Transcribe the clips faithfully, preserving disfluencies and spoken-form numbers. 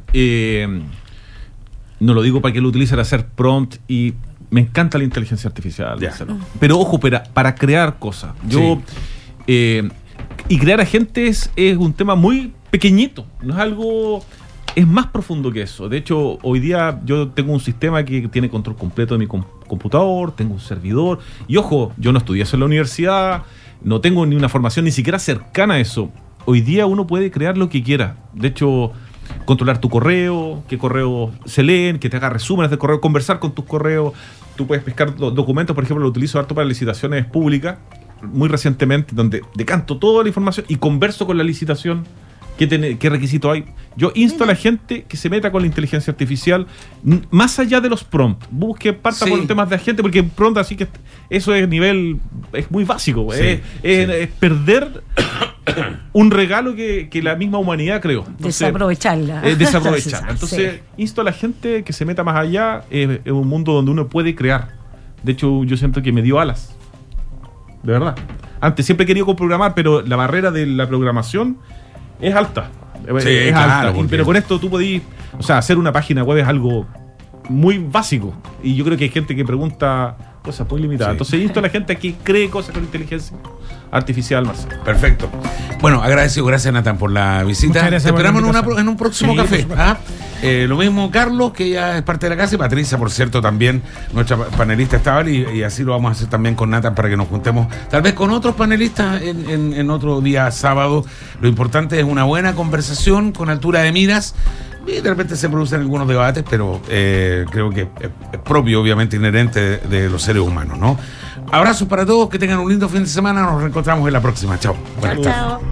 eh, no lo digo para que lo utilicen a hacer prompt y me encanta la inteligencia artificial, pero ojo, para, para crear cosas. Yo sí. eh, y crear agentes es un tema muy pequeñito, no es algo, es más profundo que eso. De hecho, hoy día yo tengo un sistema que tiene control completo de mi com- computador, tengo un servidor, y ojo, yo no estudié eso en la universidad, no tengo ni una formación ni siquiera cercana a eso. Hoy día uno puede crear lo que quiera. De hecho, controlar tu correo, qué correos se leen, que te haga resúmenes de correo, conversar con tus correos. Tú puedes pescar documentos, por ejemplo, lo utilizo harto para licitaciones públicas, muy recientemente, donde decanto toda la información y converso con la licitación. ¿Qué, ten, qué requisito hay? Yo insto Mira. a la gente que se meta con la inteligencia artificial, n- más allá de los prompts. Busque, parta sí. por temas de agente, porque prompt, así que eso es nivel, es muy básico. Sí, es, es, sí. es perder un regalo que, que la misma humanidad creó. Entonces, desaprovecharla. Eh, desaprovecharla. Entonces, sí. insto a la gente que se meta más allá. Es eh, un mundo donde uno puede crear. De hecho, yo siento que me dio alas. De verdad. Antes siempre he querido programar, pero la barrera de la programación es alta. Sí, es claro, alta. porque... Pero con esto tú podís, o sea, hacer una página web es algo muy básico. Y yo creo que hay gente que pregunta cosas muy limitadas. Sí. Entonces, insto a la gente a que cree cosas con inteligencia artificial, Marcelo. Perfecto. Bueno, agradecido, gracias, Nathan, por la visita. Te esperamos en, una, en un próximo sí, café. ¿Ah? Eh, lo mismo Carlos, que ya es parte de la casa, y Patricia, por cierto, también, nuestra panelista estaba, y, y así lo vamos a hacer también con Nathan para que nos juntemos, tal vez con otros panelistas en, en, en otro día sábado. Lo importante es una buena conversación con altura de miras. Y de repente se producen algunos debates, pero eh, creo que es, es propio, obviamente, inherente de, de los seres humanos, ¿no? Abrazos para todos, que tengan un lindo fin de semana. Nos reencontramos en la próxima. Chao. Chao, chao.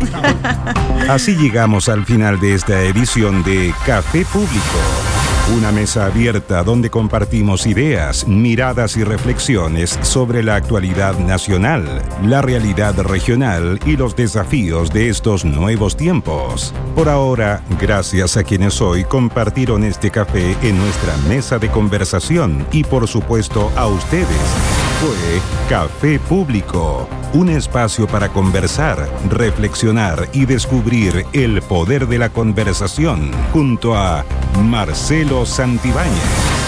Así llegamos al final de esta edición de Café Público. Una mesa abierta donde compartimos ideas, miradas y reflexiones sobre la actualidad nacional, la realidad regional y los desafíos de estos nuevos tiempos. Por ahora, gracias a quienes hoy compartieron este café en nuestra mesa de conversación y por supuesto a ustedes. Fue Café Público, un espacio para conversar, reflexionar y descubrir el poder de la conversación junto a Marcelo Santibáñez.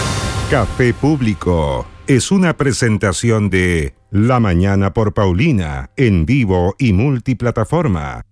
Café Público es una presentación de La Mañana por Paulina, en vivo y multiplataforma.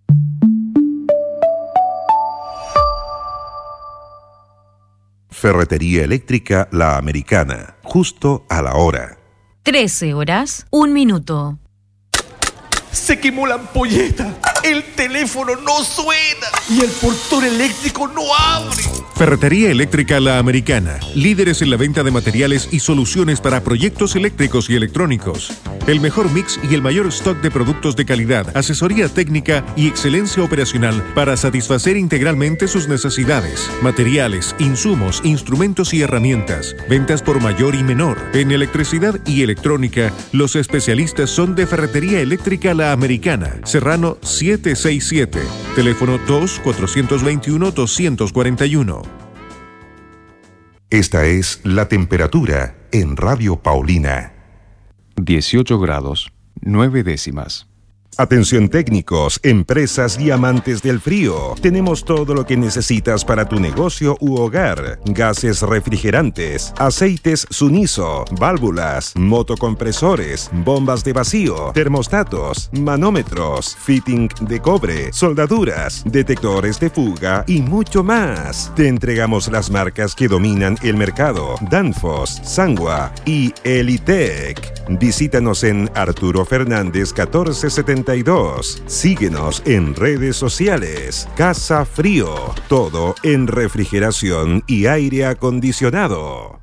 Ferretería Eléctrica La Americana, justo a la hora. trece horas, un minuto. Se quemó la ampolleta, el teléfono no suena y el portón eléctrico no abre. Ferretería Eléctrica La Americana, líderes en la venta de materiales y soluciones para proyectos eléctricos y electrónicos. El mejor mix y el mayor stock de productos de calidad, asesoría técnica y excelencia operacional para satisfacer integralmente sus necesidades. Materiales, insumos, instrumentos y herramientas. Ventas por mayor y menor. En electricidad y electrónica, los especialistas son de Ferretería Eléctrica La Americana. Serrano setecientos sesenta y siete. Teléfono dos cuatro dos uno dos cuatro uno. Esta es la temperatura en Radio Paulina. dieciocho grados, nueve décimas. Atención técnicos, empresas y amantes del frío. Tenemos todo lo que necesitas para tu negocio u hogar. Gases refrigerantes, aceites Suniso, válvulas, motocompresores, bombas de vacío, termostatos, manómetros, fitting de cobre, soldaduras, detectores de fuga y mucho más. Te entregamos las marcas que dominan el mercado: Danfoss, Sangwa y Elitec. Visítanos en Arturo Fernández catorce setenta y dos. Síguenos en redes sociales. Casa Frío, todo en refrigeración y aire acondicionado.